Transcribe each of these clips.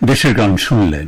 দেশের গান শুনলেন।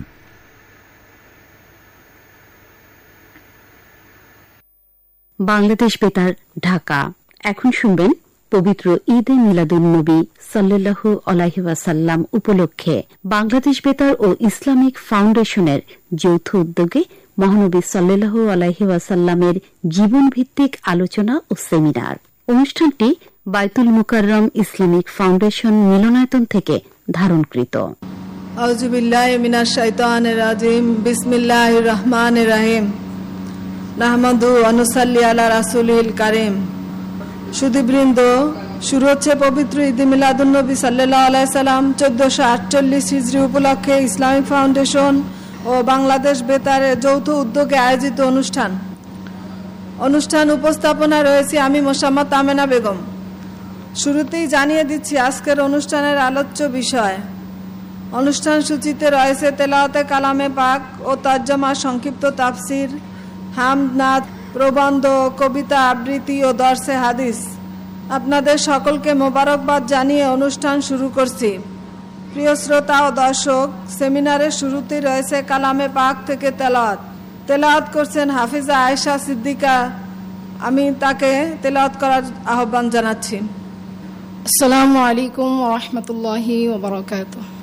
বাংলাদেশ বেতার, ঢাকা। এখন শুনবেন পবিত্র ঈদে মিলাদুন্নবী সাল্লাল্লাহু আলাইহি ওয়াসাল্লাম উপলক্ষে বাংলাদেশ বেতার ও ইসলামিক ফাউন্ডেশনের যৌথ উদ্যোগে মহানবী সাল্লাল্লাহু আলাইহি ওয়াসাল্লামের জীবনভিত্তিক আলোচনা ও সেমিনার। অনুষ্ঠানটি বাইতুল মুকাররম ইসলামিক ফাউন্ডেশন মিলনায়তন থেকে ধারণকৃত। আউযু বিল্লাহি মিনাশ শাইতানির রাজিম। বিসমিল্লাহির রহমানির রহিম। নাহমাদু ওয়া নুসাল্লি আলা রাসূলিল কারীম। সুধীবৃন্দ, শুরু হচ্ছে পবিত্র ঈদ মিলাদুন্নবী সাল্লাল্লাহু আলাইহি সাল্লাম 1448 হিজরি উপলক্ষে ইসলামিক ফাউন্ডেশন ও বাংলাদেশ বেতারের যৌথ উদ্যোগে আয়োজিত অনুষ্ঠান উপস্থাপনা রয়েছে আমি মোসাম্মদ আমেনা বেগম। শুরুতেই জানিয়ে দিচ্ছি আজকের অনুষ্ঠানের আলোচ্য বিষয়। অনুষ্ঠান সূচিতে রয়েছে তেলাওয়াতে কালামে পাক ও তর্জমা, সংক্ষিপ্ত তাফসির, হামদ, নাত, প্রবন্ধ, কবিতা আবৃত্তি ও দর্সে হাদিস। আপনাদের সকলকে মোবারকবাদ জানিয়ে অনুষ্ঠান শুরু করছি। প্রিয় শ্রোতা ও দর্শক, সেমিনারের শুরুতেই রয়েছে কালামে পাক থেকে তেলাওয়াত করছেন হাফিজা আয়েশা সিদ্দিকা। আমি তাকে তেলাওয়াত করার আহ্বান জানাচ্ছি। আসসালামু আলাইকুম ওয়া রাহমাতুল্লাহি ওয়া বারাকাতুহু।